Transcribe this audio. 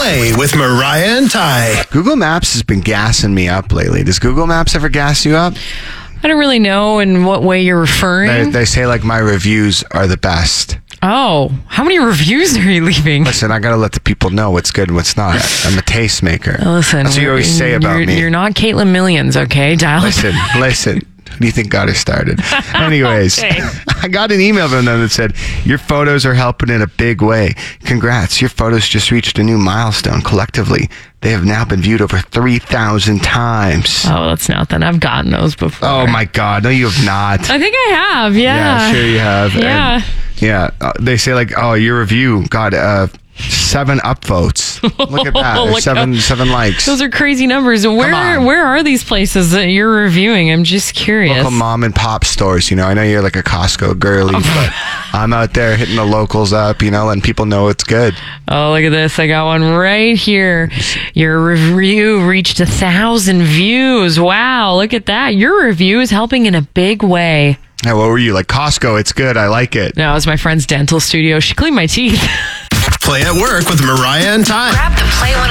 Play with Mariah and Ty. Google Maps has been gassing me up lately. Does Google Maps ever gas you up? I don't really know in what way you're referring. They say like my reviews are the best. Oh, how many reviews are you leaving? Listen, I gotta let the people know what's good and what's not. I'm a tastemaker. Listen, that's what you always say about me. You're not Caitlin Millions, okay? Dial it. Listen. Who do you think got her started? Anyways, Okay. I got an email from them that said, your photos are helping in a big way. Congrats, your photos just reached a new milestone. Collectively, they have now been viewed over 3,000 times. Oh, that's nothing. I've gotten those before. Oh my God, no you have not. I think I have, yeah. Yeah, sure you have. Yeah. And, they say like, oh, your review got 7 upvotes. Look at that. Look seven likes. Those are crazy numbers. Where are these places that you're reviewing? I'm just curious. Local mom and pop stores, I know you're like a Costco girly, but I'm out there hitting the locals up, letting people know it's good. Oh, look at this. I got one right here. Your review reached 1,000 views. Wow, look at that. Your review is helping in a big way. Hey, what were you? Like Costco, it's good. I like it. No, it was my friend's dental studio. She cleaned my teeth. Play at Work with Mariah and Ty. Grab the Play